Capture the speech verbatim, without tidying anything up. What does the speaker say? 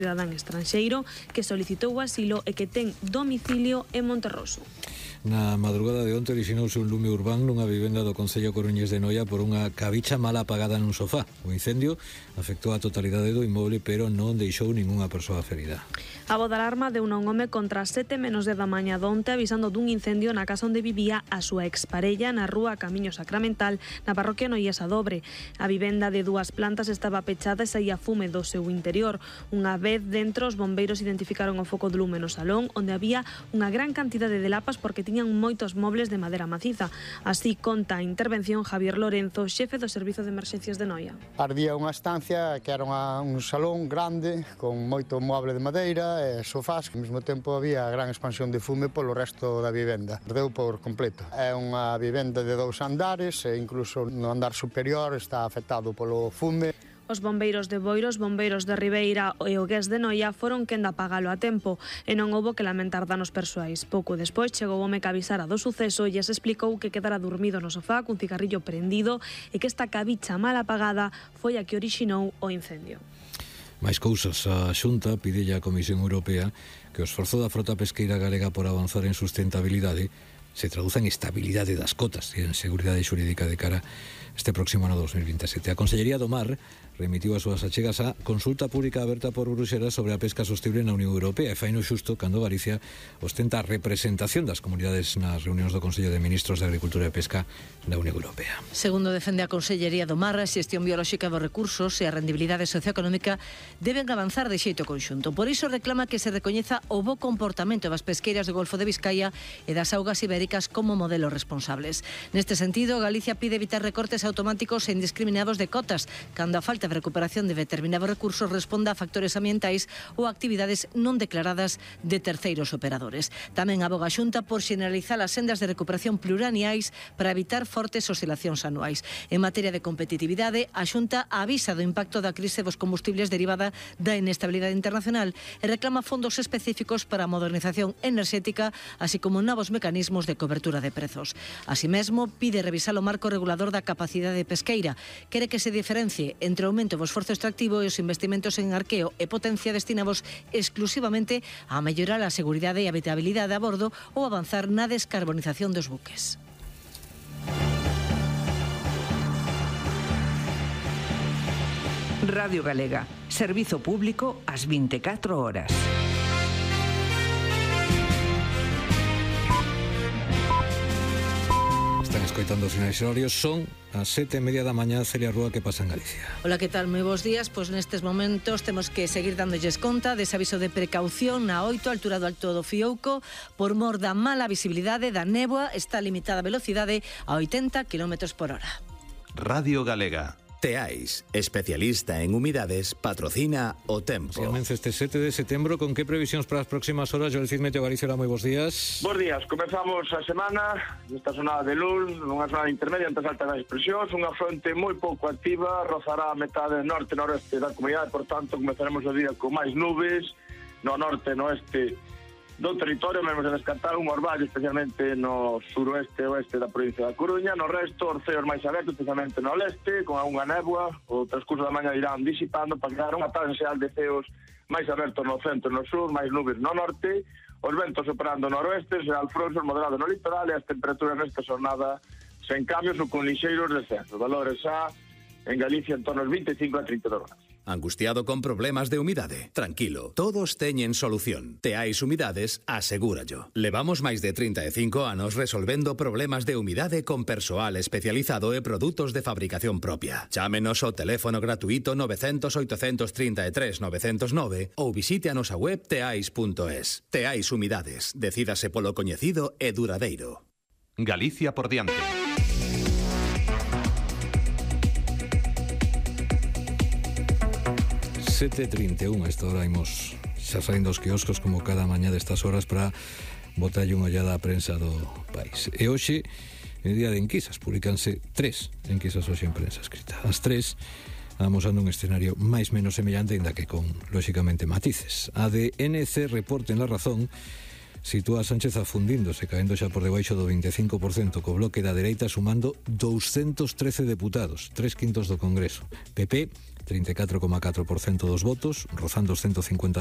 cidadán estranxeiro que solicitou o asilo e que ten domicilio en Monterroso. Na madrugada de onte orixinouse un lume urbán nunha vivenda do concello coruñés de Noia por unha cabicha mal apagada nun sofá. O incendio afectou a totalidade do inmoble, pero non deixou ningunha persoa ferida. A voz de alarma deu un home contra as sete menos de da mañá donte avisando dun incendio na casa onde vivía a súa exparella na rúa Camiño Sacramental, na parroquia Noiesa Dobre. A vivenda de dúas plantas estaba pechada e saía fume do seu interior. Unha vez dentro, os bombeiros identificaron o foco de lume no salón, onde había unha gran cantidade de lapas porque tiñan moitos mobles de madeira maciza. Así conta a intervención Javier Lorenzo, xefe do Servizo de Emerxencias de Noia. Ardía unha estancia que era unha, un salón grande con moito moble de madeira e sofás, que ao mesmo tempo había gran expansión de fume polo resto da vivenda. Ardeu por completo. É unha vivenda de dous andares e incluso no andar superior está afectado polo fume. Os bombeiros de Boiro, os bombeiros de Ribeira e o Gués de Noia foron quen de apagalo a tempo e non houbo que lamentar danos persoais. Pouco despois chegou o home que avisara do suceso e lles explicou que quedara dormido no sofá cun cigarrillo prendido e que esta cabicha mal apagada foi a que orixinou o incendio. Mais cousas, a Xunta pidelle á Comisión Europea que o esforzo da frota pesqueira galega por avanzar en sustentabilidade se traduza en estabilidade das cotas e en seguridade xurídica de cara este próximo ano dos mil veintisiete. A Consellería do Mar remitiu as súas achegas á consulta pública aberta por Bruxelas sobre a pesca sostible na Unión Europea e faino xusto cando Galicia ostenta a representación das comunidades nas reunións do Consello de Ministros de Agricultura e Pesca da Unión Europea. Segundo defende a Consellería do Mar, a xestión biolóxica dos recursos e a rendibilidade socioeconómica deben avanzar de xeito conxunto. Por iso reclama que se recoñeza o bo comportamento das pesqueiras do Golfo de Vizcaya e das augas ibéricas como modelos responsables. Neste sentido, Galicia pide evitar recortes automáticos e indiscriminados de cotas, cando a falta de recuperación de determinados recursos responda a factores ambientais ou actividades non declaradas de terceiros operadores. Tamén aboga a Xunta por xeneralizar as sendas de recuperación plurianuais para evitar fortes oscilacións anuais. En materia de competitividade, a Xunta avisa do impacto da crise dos combustibles derivada da inestabilidade internacional e reclama fondos específicos para a modernización enerxética, así como novos mecanismos de cobertura de prezos. Así mesmo, pide revisar o marco regulador da capacidade pesqueira. Quere que se diferencie entre o aumento do esforzo extractivo e os investimentos en arqueo e potencia destinados exclusivamente a mellorar a seguridade e habitabilidade a bordo ou avanzar na descarbonización dos buques. Radio Galega, servizo público ás vinte e catro horas. Están escoitando os sinais horarios, son as sete e media da mañá. Celia Rúa, que pasa en Galicia? Hola, que tal? Moi bons días. Pois nestes momentos temos que seguir dándolles conta dese aviso de precaución na oito, altura do Alto do Fiouco, por mor da mala visibilidade da néboa. Está limitada a velocidade a oitenta kilómetros por hora. Radio Galega. Teais, especialista en humidades, patrocina o tempo. Comeza este sete de setembro, con que previsións para as próximas horas? Joel Cid, Meteo Galicia, moi bons días. Bos días, comezamos a semana nesta zonada de Lul, nunha zona intermedia entre as altas expresións, unha fronte moi pouco activa, rozará a metade norte-noreste da comunidade, por tanto comezaremos o día con máis nubes, no norte e no oeste do territorio, mesmo de descartar un orvallo, especialmente no suroeste e oeste da provincia da Coruña. No resto, orceos máis abertos, especialmente no leste, con algunha néboa. O transcurso da mañá irán disipando para crear unha taxa xeral de ceos máis abertos no centro e no sur, máis nubes no norte, os ventos operando no noroeste, xeral frouxos, moderado no litoral, e as temperaturas nesta xornada sen cambios ou con lixeiros descensos. Valores xa en Galicia en torno aos vinte e cinco a trinta grados. Angustiado con problemas de humidade? Tranquilo, todos teñen solución. Teais Humidades, asegúrallo. Levamos máis de trinta e cinco anos resolvendo problemas de humidade con persoal especializado e produtos de fabricación propia. Chámenos ao teléfono gratuito nove cero cero, oito tres tres, nove cero nove ou visite a nosa web teais punto es. Teais Humidades, decídase polo coñecido e duradeiro. Galicia por diante. sete e trinta e un, a esta hora imos xa saindo os quioscos como cada mañá destas horas para botalle unha ollada á prensa do país. E hoxe é día de enquisas, publicanse tres enquisas hoxe en prensa escrita. As tres amosando un escenario máis menos semellante, ainda que con, lóxicamente, matices. A de N C Reporte en La Razón sitúa a Sánchez afundíndose, caendo xa por debaixo do vinte e cinco por cento, co bloque da dereita sumando doscientos trece deputados, tres quintos do Congreso. P P treinta e catro coma catro por cento dos votos, rozando os ciento cincuenta